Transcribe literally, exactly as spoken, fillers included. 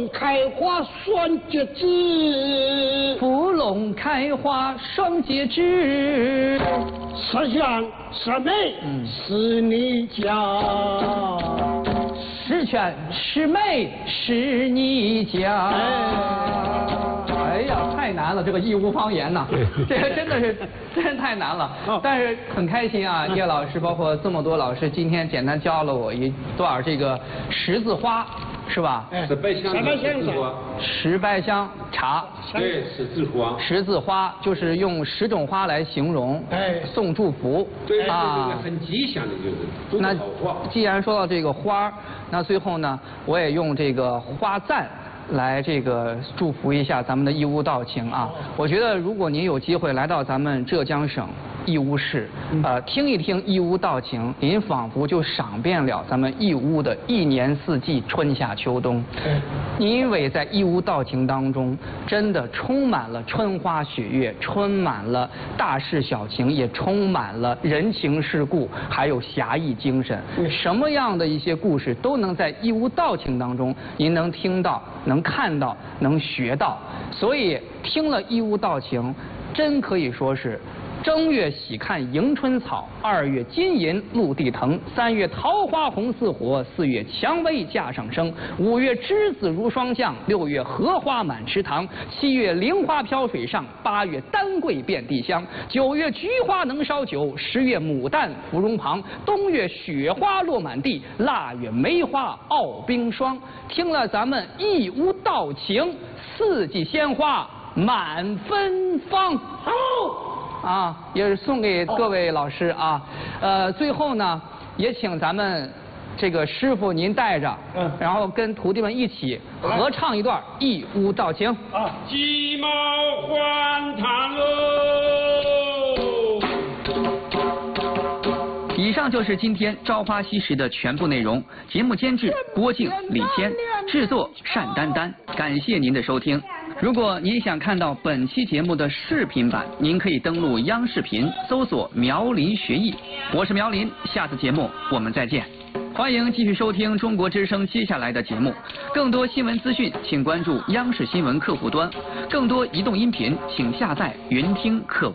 龙开花双节枝， 芙蓉开花双节枝， 十全十美是你家。 十全十美是你家。哎呀，太难了，这个义乌方言呐，这个真的是真太难了。但是很开心啊，叶老师包括这么多老师，今天简单教了我一段这个十字花，是吧？ 十百香茶，十字花。 十百香茶。 对，十字花。 十字花就是用十种花来形容，哎，送祝福。 对啊，很吉祥的，就是。 那既然说到这个花，那最后呢，我也用这个花赞来这个祝福一下咱们的义乌道情啊！我觉得如果您有机会来到咱们浙江省义乌市，呃，听一听义乌道情，您仿佛就赏遍了咱们义乌的一年四季春夏秋冬。因为在义乌道情当中，真的充满了春花雪月，充满了大事小情，也充满了人情世故，还有侠义精神。什么样的一些故事都能在义乌道情当中，您能听到，能看到，能学到。所以听了义乌道情，真可以说是正月喜看迎春草，二月金银露地藤，三月桃花红似火，四月蔷薇架上生，五月栀子如霜降，六月荷花满池塘，七月菱花飘水上，八月丹桂遍地香，九月菊花能烧酒，十月牡丹芙蓉旁，冬月雪花落满地，腊月梅花傲冰霜。听了咱们义乌道情，四季鲜花满芬芳。好。啊，也是送给各位老师啊，呃，最后呢，也请咱们这个师傅您带着，嗯，然后跟徒弟们一起合唱一段义乌道情。 啊，鸡毛换汤喽！ 以上就是今天朝花夕拾的全部内容。节目监制郭靖、李谦，制作单丹丹。感谢您的收听。如果您想看到本期节目的视频版，您可以登录央视频搜索苗林学艺。我是苗林，下次节目我们再见。欢迎继续收听中国之声接下来的节目。更多新闻资讯，请关注央视新闻客户端；更多移动音频，请下载云听客户。